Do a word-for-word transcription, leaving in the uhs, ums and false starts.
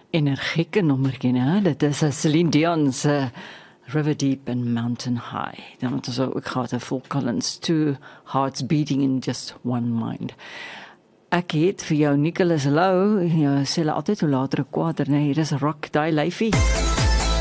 Energieke nommertjie, né? Dit is 'n Celine Dion se River Deep and Mountain High. Dan het ons ook gehad 'n Phil Collins, Two Hearts Beating in Just One Mind. Ek het vir jou Nicholas Lou, ja, sê hulle altyd hoe later 'n kwader, nee, hier is rock, daai lyfie.